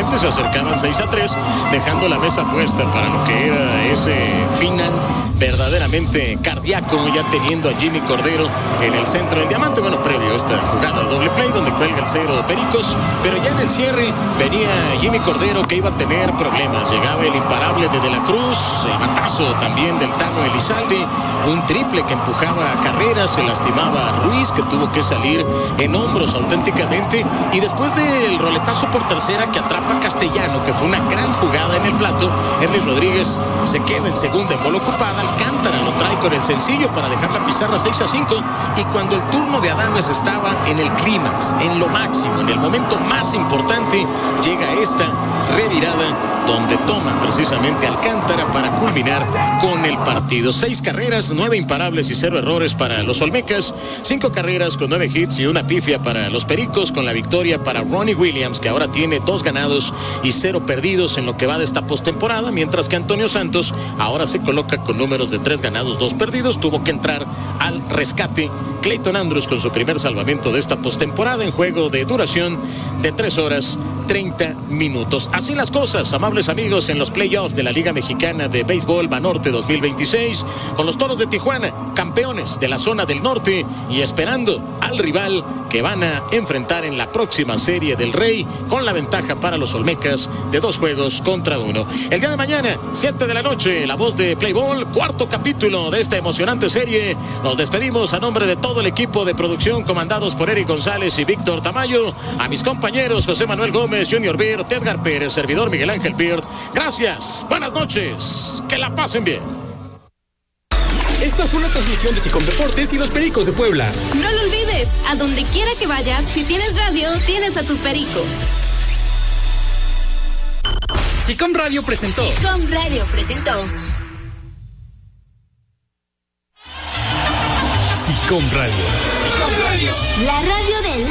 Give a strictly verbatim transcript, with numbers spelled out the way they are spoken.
siete, se acercaban seis a tres, dejando la mesa puesta para lo que era ese final verdaderamente cardíaco, ya teniendo a Jimmy Cordero en el centro del diamante, bueno, previo a esta jugada de doble play donde cuelga el cero de Pericos, pero ya en el cierre venía Jimmy Cordero que iba a tener problemas, llegaba el imparable de De la Cruz, el batazo también del Tano Elizalde, un triple que empujaba a carreras, se lastimaba a Ruiz, que tuvo que salir en hombros auténticamente, y después del roletazo por tercera que atrapa a Castellano, que fue una gran jugada en el plato, Erlis Rodríguez se queda en segunda en bola ocupada, Alcántara lo trae con el sencillo para dejar la pizarra seis a cinco, y cuando el turno de Adames estaba en el clímax, en lo máximo, en el momento más importante, llega esta revirada donde toma precisamente Alcántara para culminar con el partido. Seis carreras, nueve imparables y cero errores para los Olmecas, cinco carreras con nueve hits y una pifia para los Pericos, con la victoria para Ronnie Williams, que ahora tiene dos ganados y cero perdidos en lo que va de esta postemporada, mientras que Antonio Santos ahora se coloca con números de tres ganados, dos perdidos. Tuvo que entrar al rescate Clayton Andrews con su primer salvamento de esta postemporada en juego de duración de tres horas treinta minutos. Así las cosas, amables amigos, en los playoffs de la Liga Mexicana de Béisbol Banorte dos mil veintiséis, con los Toros de Tijuana, campeones de la zona del norte, y esperando al rival que van a enfrentar en la próxima Serie del Rey, con la ventaja para los Olmecas de dos juegos contra uno. El día de mañana, siete de la noche, La Voz de Playball, cuarto capítulo de esta emocionante serie. Nos despedimos a nombre de todo el equipo de producción, comandados por Eric González y Víctor Tamayo, a mis compañeros José Manuel Gómez, Junior Beard, Edgar Pérez, servidor Miguel Ángel Beard. Gracias, buenas noches, que la pasen bien. Esta fue una transmisión de Sicom Deportes y los Pericos de Puebla. No lo olvides, a donde quiera que vayas, si tienes radio, tienes a tus Pericos. Sicom Radio presentó. Sicom Radio presentó. Sicom Radio. Sicom Radio. La radio de